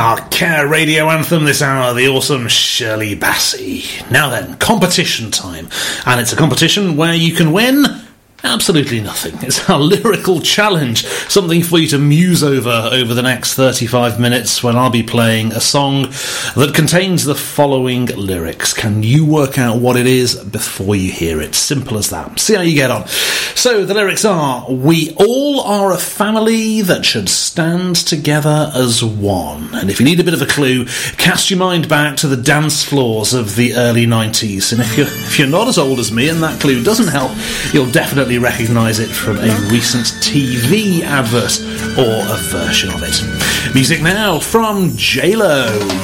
Our Care Radio Anthem this hour, the awesome Shirley Bassey. Now then, competition time. And it's a competition where you can win absolutely nothing. It's our lyrical challenge, something for you to muse over the next 35 minutes when I'll be playing a song that contains the following lyrics. Can you work out what it is before you hear it? Simple as that. See how you get on. So the lyrics are: we all are a family that should stand together as one. And if you need a bit of a clue, cast your mind back to the dance floors of the early 90s. And if you're not as old as me and that clue doesn't help, you'll definitely recognise it from a recent TV advert or a version of it. Music now from J-Lo.